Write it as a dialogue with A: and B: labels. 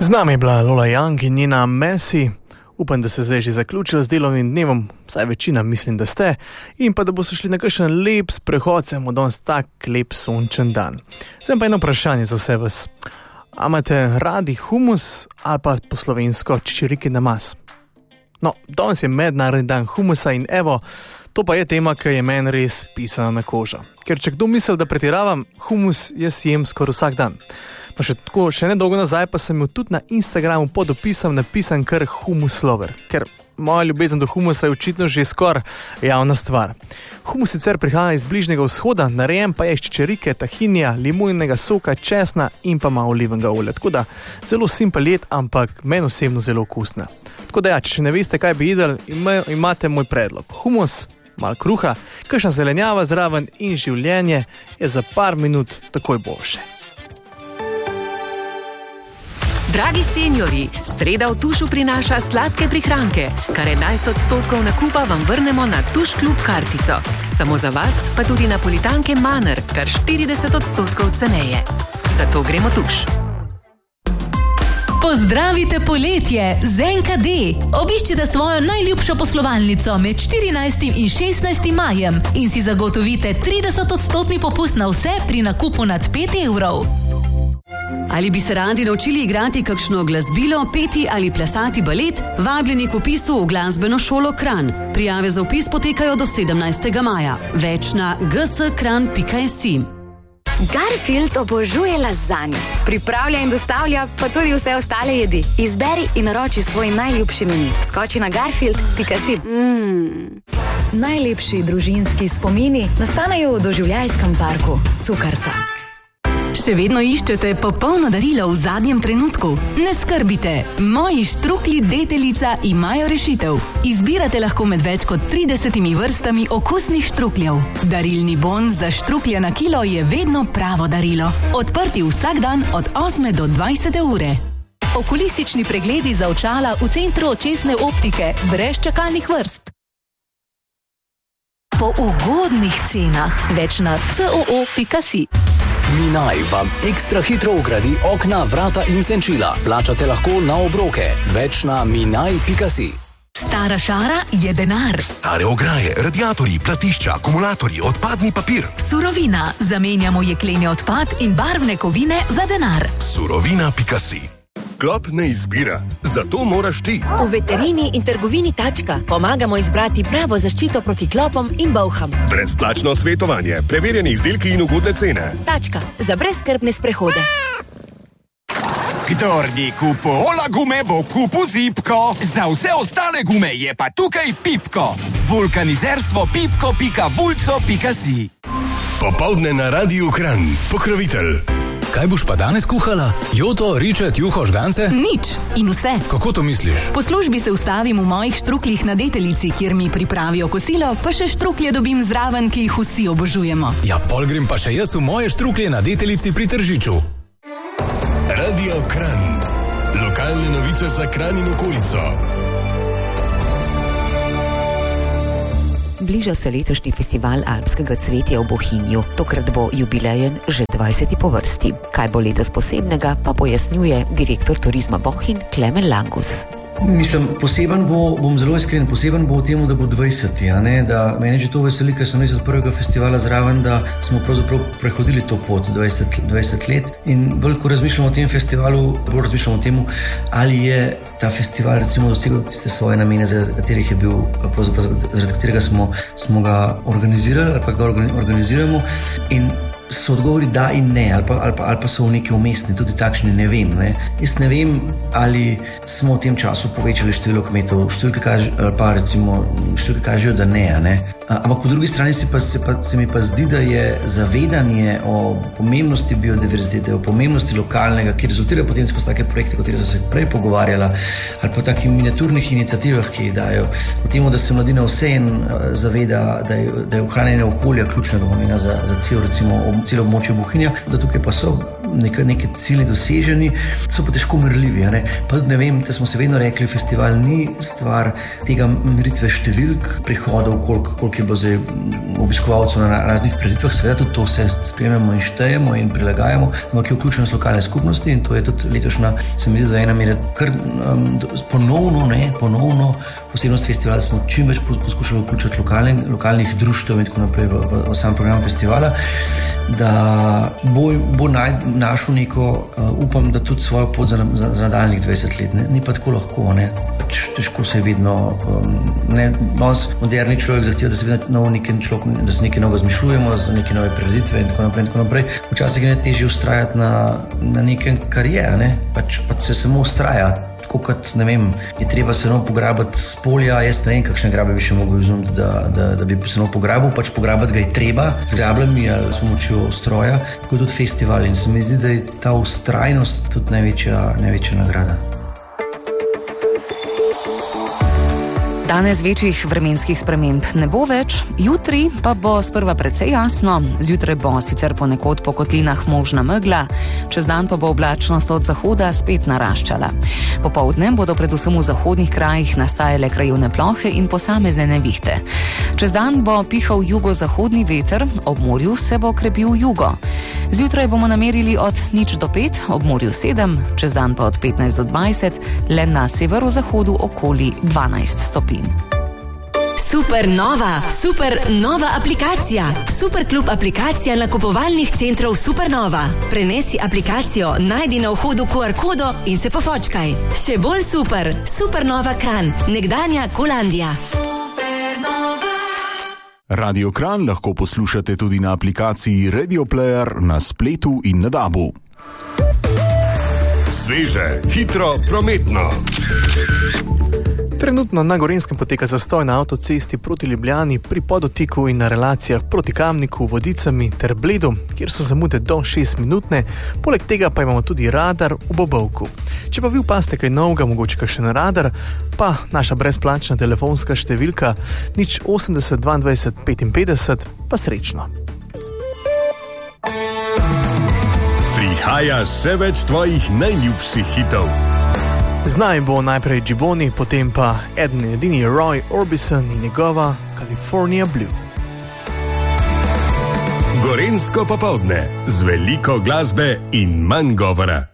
A: Z nami je bila Lola Young in njena Messi. Upam, da ste zdaj že zaključili z delovnim dnevom, vsaj večina mislim, da ste, in pa da boste šli na kakšen lep sprehod, se bomo danes tak lep sončen dan. Zdaj pa eno vprašanje za vse vas. A imate radi humus ali pa po slovensko čičiriki namaz? No, danes je mednarodni dan humusa in evo, to pa je tema, ki je meni res pisana na kožo. Ker če kdo misli, da pretiravam, humus jaz jem skoraj vsak dan. No, še nedolgo nazaj pa sem imel tudi na Instagramu pod opisom napisan kar humus lover, ker moja ljubezen do humusa je očitno že skoraj javna stvar. Humus sicer prihaja iz Bližnjega vzhoda, narejen pa je iz čičirike, tahinija, limonjenega soka, česna in pa malo olivenega olja. Tako da zelo simpel jed, ampak meni osebno zelo okusna. Tako da ja, če ne veste, kaj bi jedli, imate moj predlog. Humus, malo kruha, kakšna zelenjava zraven in življenje je za par minut takoj boljše.
B: Dragi seniorji, sreda v Tušu prinaša sladke prihranke. Kar 11% nakupa vam vrnemo na Tuš klub kartico. Samo za vas pa tudi napolitanke Manner, kar 40% ceneje. Zato gremo Tuš.
C: Pozdravite poletje z NKD. Obiščite svojo najljubšo poslovalnico med 14. in 16. majem in si zagotovite 30% popust na vse pri nakupu nad 5 evrov.
D: Ali bi se radi naučili igrati kakšno glasbilo, peti ali plesati balet? Vabljeni k vpisu v glasbeno šolo Kranj. Prijave za vpis potekajo do 17. maja. Več na gskran.si.
E: Garfield obožuje lazanjo. Pripravlja in dostavlja pa tudi vse ostale jedi. Izberi in naroči svoj najljubši meni. Skoči na garfield.si. Najlepši družinski spomini nastanejo v doživljajskem parku Cukrca.
D: Še vedno iščete popolno darilo v zadnjem trenutku? Ne skrbite, moji štruklji deteljica imajo rešitev. Izbirate lahko med več kot 30 vrstami okusnih štrukljev. Darilni bon za štruklje na kilo je vedno pravo darilo. Odprti vsak dan od 8 do 20 ure.
C: Okulistični pregledi za očala v centru očesne optike, brez čakalnih vrst. Po ugodnih cenah, več na coo.si.
F: Minaj vam ekstra hitro ugradi okna, vrata in senčila. Plačate lahko na obroke. Več na minaj.si.
C: Stara šara je denar.
G: Stare ograje, radiatorji, platišča, akumulatorji, odpadni papir.
C: Surovina. Zamenjamo jekleni odpad in barvne kovine za denar.
G: Surovina.si. Klop ne izbira, zato moraš ti.
H: V veterini in trgovini Tačka pomagamo izbrati pravo zaščito proti klopom in bolham.
G: Brezplačno svetovanje, preverjeni izdelki in ugodne cene.
H: Tačka, za brezskrbne sprehode.
I: Kdor ni kupil Ola gume, bo kupil Zipko. Za vse ostale gume je pa tukaj Pipko. Vulkanizerstvo pipko.vulco.si.
G: Popoldne na Radiu Kranj, pokrovitelj.
J: Kaj boš pa danes kuhala? Joto, ričet, juho, žgance?
D: Nič in vse.
J: Kako to misliš?
D: Po službi se ustavim v mojih štruklih na deteljici, kjer mi pripravijo kosilo, pa še štruklje dobim zraven, ki jih vsi obožujemo.
J: Ja, pol grem pa še jaz v moje štruklje na deteljici pri Tržiču.
G: Radio Kranj. Lokalne novice za Kranj in okolico.
K: Bliža se letošnji festival alpskega cvetja v Bohinju. Tokrat bo jubilejen že 20. po vrsti. Kaj bo letos posebnega, pa pojasnjuje direktor turizma Bohinj Klemen Langus.
L: Mislim, poseben bo, bom zelo iskren, poseben bo v temu, da bo 20. Da meni že to veseli, ker sem res od prvega festivala zraven, da smo pravzaprav prehodili to pot 20 let. In bolj, ko razmišljamo o tem festivalu, bolj razmišljamo o tem, ali je ta festival recimo dosegel tiste svoje namene, zaradi katerega smo ga organizirali ali pa ga organiziramo. In so odgovori da in ne, ali pa so v neki umestni, tudi takšni, ne vem. Ne. Jaz ne vem, ali smo v tem času povečali število kmetov, številke kažejo, da ne. Ampak po drugi strani se mi pa zdi, da je zavedanje o pomembnosti biodiverzitete, o pomembnosti lokalnega, ki rezultira potem skozi take projekte, kateri so se prej pogovarjala, ali pa takih miniaturnih iniciativah, ki jih dajo, o tem, da se mladina vseeno zaveda, da je ohranjanje okolja ključnega pomena za celo območje Bohinja, da tukaj pa so neki cilji doseženi, so pa težko merljivi. Pa tudi ne vem, da smo se vedno rekli, festival ni stvar tega meritve številk prihodov, koliko je bilo zdaj obiskovalcev na raznih prireditvah, seveda tudi to vse spremljamo in štejemo in prilagajamo, ampak je vključenost lokalne skupnosti in to je tudi letošnja, se mi zdi, da ena mera kar ponovno posebnost festivala, da smo čim več poskušali vključiti lokalnih društev in tako naprej v sam program festivala, da bo našel neko, upam, da tudi svojo pot za nadaljnih 20 let. Ni pa tako lahko, težko se je vedno, danes moderni človek zahteva, da se vedno da se nekaj novega zmišljujemo, za neke nove prireditve in tako naprej. Včasih je težje ustrajati na nekem, kar je, pač se samo ustraja. Tako kot, ne vem, je treba se pograbati z polja, jaz ne vem, kakšne grabe bi še mogel izumiti, da bi se pograbil, pač pograbati ga je treba z grabljami ali s pomočjo stroja, tako je tudi festival in se mi zdi, da je ta ustrajnost tudi največja nagrada.
M: Danes večjih vremenskih sprememb ne bo več, jutri pa bo sprva precej jasno, zjutraj bo sicer ponekod po kotlinah možna megla, čez dan pa bo oblačnost od zahoda spet naraščala. Popoldne bodo predvsem v zahodnih krajih nastajale krajevne plohe in posamezne nevihte. Čez dan bo pihal jugozahodni veter, ob morju se bo krepil jugo. Zjutraj bomo namerili od 0 do 5, ob morju 7, čez dan pa od 15 do 20, le na severozahodu okoli 12 stopinj.
H: Super nova aplikacija. Superklub aplikacija nakupovalnih centrov Supernova. Prenesi aplikacijo, najdi na vhodu QR kodo in se pofočkaj. Še bolj super. Supernova Kranj, nekdanja Kolandija.
N: Radio Kranj lahko poslušate tudi na aplikaciji Radio Player na spletu in na DAB-u.
G: Sveže, hitro, prometno.
A: Trenutno na Gorenjskem poteka zastoj na avtocesti proti Ljubljani pri Podotiku in na relacijah proti Kamniku, Vodicami ter Bledu, kjer so zamude do 6-minutne, poleg tega pa imamo tudi radar v Bobovku. Če pa vi opazite kaj novega, mogoče kakšen radar, pa naša brezplačna telefonska številka 080 22 55, pa srečno.
G: Prihaja še več tvojih najljubših hitov.
A: Z nami bo najprej Gibboni, potem pa edini Roy Orbison in njegova California Blue.
G: Gorenjsko popoldne z veliko glasbe in manj govora.